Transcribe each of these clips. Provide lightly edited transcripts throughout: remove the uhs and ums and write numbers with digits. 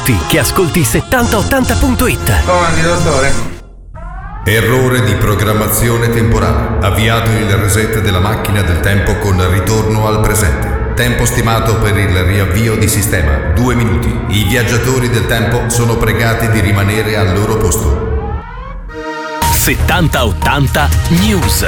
Che ascolti 7080.it. Comandi, dottore. Errore di programmazione temporale. Avviato il reset della macchina del tempo con ritorno al presente. Tempo stimato per il riavvio di sistema 2 minuti. I viaggiatori del tempo sono pregati di rimanere al loro posto. 7080 News.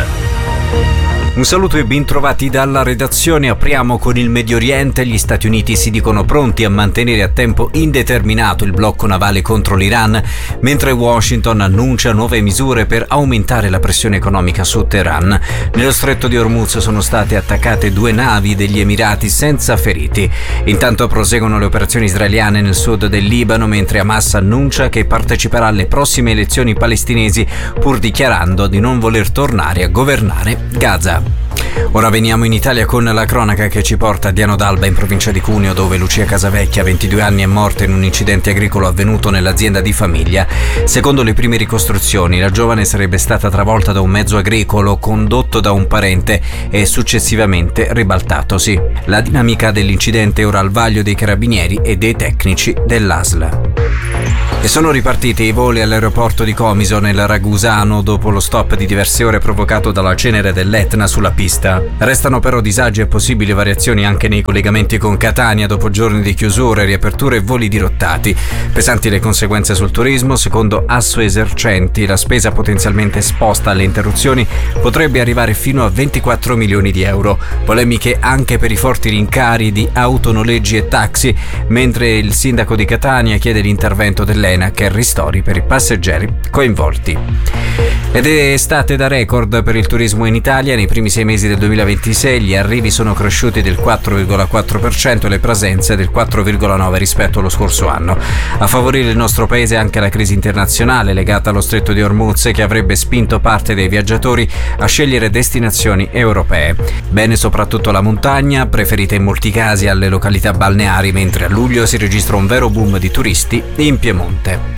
Un saluto e ben trovati dalla redazione. Apriamo con il Medio Oriente. Gli Stati Uniti si dicono pronti a mantenere a tempo indeterminato il blocco navale contro l'Iran, mentre Washington annuncia nuove misure per aumentare la pressione economica su Teheran. Nello stretto di Hormuz sono state attaccate 2 navi degli Emirati senza feriti. Intanto proseguono le operazioni israeliane nel sud del Libano, mentre Hamas annuncia che parteciperà alle prossime elezioni palestinesi, pur dichiarando di non voler tornare a governare Gaza. Ora veniamo in Italia con la cronaca che ci porta a Diano d'Alba, in provincia di Cuneo, dove Lucia Casavecchia, 22 anni, è morta in un incidente agricolo avvenuto nell'azienda di famiglia. Secondo le prime ricostruzioni, la giovane sarebbe stata travolta da un mezzo agricolo condotto da un parente e successivamente ribaltatosi. La dinamica dell'incidente è ora al vaglio dei carabinieri e dei tecnici dell'ASL. E sono ripartiti i voli all'aeroporto di Comiso nel Ragusano dopo lo stop di diverse ore provocato dalla cenere dell'Etna sulla pista. Restano però disagi e possibili variazioni anche nei collegamenti con Catania dopo giorni di chiusure, riaperture e voli dirottati. Pesanti le conseguenze sul turismo. Secondo Assoesercenti, la spesa potenzialmente esposta alle interruzioni potrebbe arrivare fino a 24 milioni di euro. Polemiche anche per i forti rincari di autonoleggi e taxi, mentre il sindaco di Catania chiede l'intervento dell'ENAC e ristori per i passeggeri coinvolti. Ed è estate da record per il turismo in Italia. Nei primi 6 mesi del 2026 gli arrivi sono cresciuti del 4,4% e le presenze del 4,9% rispetto allo scorso anno. A favorire il nostro paese anche la crisi internazionale legata allo stretto di Hormuz, che avrebbe spinto parte dei viaggiatori a scegliere destinazioni europee. Bene soprattutto la montagna, preferita in molti casi alle località balneari, mentre a luglio si registra un vero boom di turisti in Piemonte.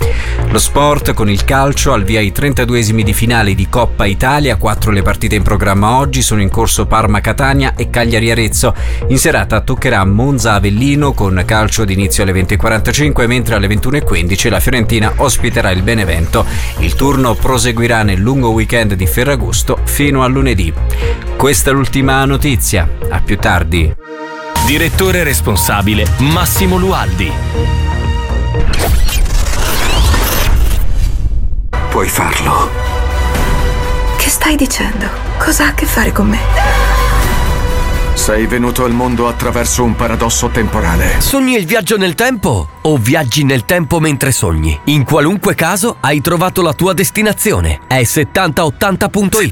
Lo sport con il calcio, al via i 32esimi di finale di Coppa Italia. 4 le partite in programma oggi, sono in corso Parma-Catania e Cagliari-Arezzo. In serata toccherà Monza-Avellino con calcio d'inizio alle 20:45, mentre alle 21:15 la Fiorentina ospiterà il Benevento. Il turno proseguirà nel lungo weekend di Ferragosto fino a lunedì. Questa è l'ultima notizia, a più tardi. Direttore responsabile Massimo Lualdi. Puoi farlo. Che stai dicendo? Cosa ha a che fare con me? Sei venuto al mondo attraverso un paradosso temporale. Sogni il viaggio nel tempo o viaggi nel tempo mentre sogni? In qualunque caso hai trovato la tua destinazione. È 7080.it.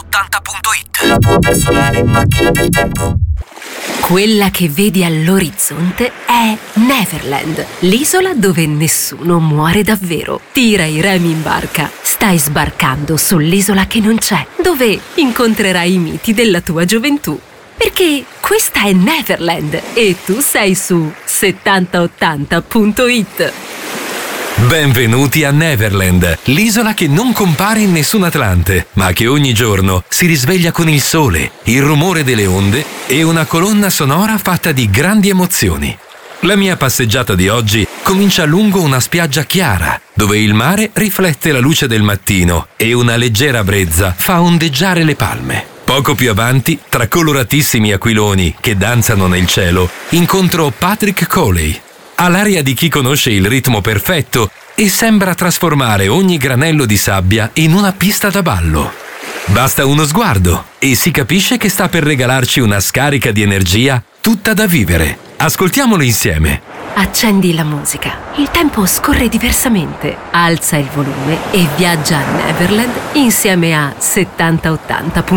7080.it. Quella che vedi all'orizzonte è Neverland, l'isola dove nessuno muore davvero. Tira i remi in barca. Stai sbarcando sull'isola che non c'è, dove incontrerai i miti della tua gioventù. Perché questa è Neverland e tu sei su 7080.it. Benvenuti a Neverland, l'isola che non compare in nessun Atlante, ma che ogni giorno si risveglia con il sole, il rumore delle onde e una colonna sonora fatta di grandi emozioni. La mia passeggiata di oggi comincia lungo una spiaggia chiara, dove il mare riflette la luce del mattino e una leggera brezza fa ondeggiare le palme. Poco più avanti, tra coloratissimi aquiloni che danzano nel cielo, incontro Patrick Coley. Ha l'aria di chi conosce il ritmo perfetto e sembra trasformare ogni granello di sabbia in una pista da ballo. Basta uno sguardo e si capisce che sta per regalarci una scarica di energia tutta da vivere. Ascoltiamolo insieme. Accendi la musica. Il tempo scorre diversamente. Alza il volume e viaggia a Neverland insieme a 7080.